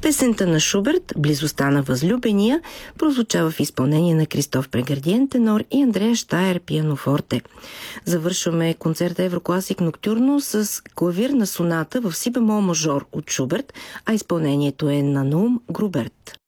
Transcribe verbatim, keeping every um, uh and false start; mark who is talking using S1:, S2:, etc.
S1: Песента на Шуберт "Близостта на възлюбения" прозвучава в изпълнение на Кристоф Прегардиен тенор и Андрея Щайер пианофорте. Завършваме концерта Еврокласик Ноктюрно с клавирна соната в си бемол мажор от Шуберт, а изпълнението е на Наум Груберт.